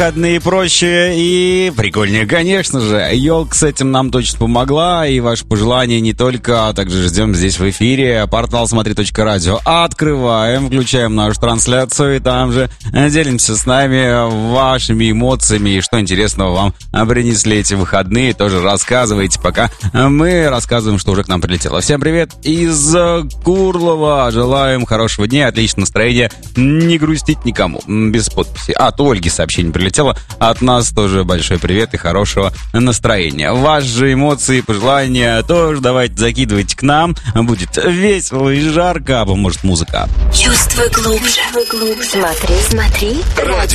выходные проще и прикольнее, конечно же. Елка с этим нам точно помогла, и ваши пожелания не только, а также ждем здесь в эфире. Портал смотри.радио открываем, включаем нашу трансляцию, и там же делимся с нами вашими эмоциями, и что интересного вам принесли эти выходные, тоже рассказывайте, пока мы рассказываем, что уже к нам прилетело. Всем привет из Курлова, желаем хорошего дня, отличного настроения, не грустить никому, без подписи. От Ольги сообщение прилетело, от нас тоже большой привет и хорошего настроения. Ваши эмоции, пожелания тоже давайте закидывайте к нам, будет весело и жарко, а может музыка. Чувствуй глубже. Смотри.